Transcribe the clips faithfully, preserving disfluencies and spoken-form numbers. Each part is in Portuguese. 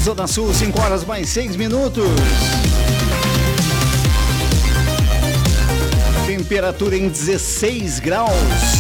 Zona Sul, cinco horas mais seis minutos. Temperatura em dezesseis graus.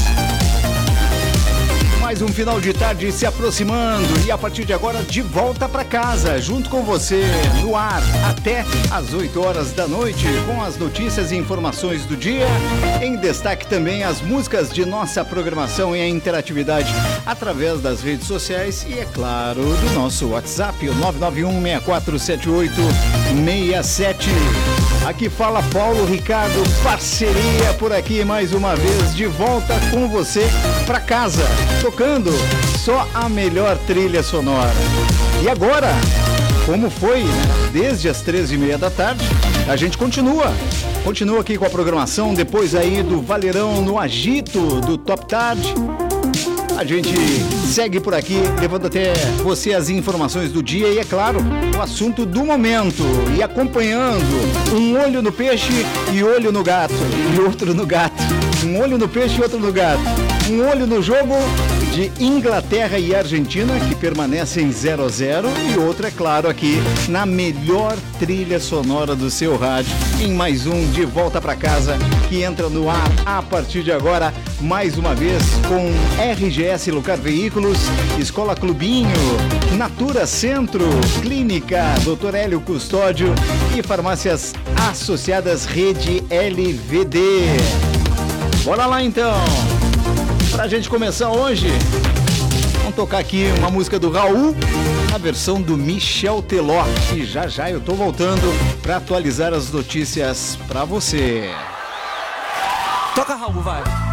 Mais um final de tarde se aproximando e a partir de agora de volta para casa, junto com você, no ar, até às oito horas da noite, com as notícias e informações do dia. Em destaque também as músicas de nossa programação e a interatividade através das redes sociais e, é claro, do nosso WhatsApp, o nove nove um, seis quatro sete oito, seis sete. Aqui fala Paulo Ricardo, parceria por aqui mais uma vez, de volta com você para casa, tocando só a melhor trilha sonora. E agora, como foi, né? Desde as treze e meia da tarde, a gente continua, continua aqui com a programação, depois aí do Valerão no agito do Top Tarde. A gente segue por aqui, levando até você as informações do dia e, é claro, o assunto do momento. E acompanhando, um olho no peixe e olho no gato. E outro no gato. Um olho no peixe e outro no gato. Um olho no jogo de Inglaterra e Argentina, que permanecem zero a zero. E outro, é claro, aqui na melhor trilha sonora do seu rádio. Em mais um De Volta Pra Casa, que entra no ar a partir de agora, mais uma vez, com R G S Lucar Veículos, Escola Clubinho, Natura Centro, Clínica doutor Hélio Custódio e Farmácias Associadas Rede L V D. Bora lá então! Pra gente começar hoje, vamos tocar aqui uma música do Raul, a versão do Michel Teló. E já já eu tô voltando pra atualizar as notícias pra você. Toca, Raul, vai!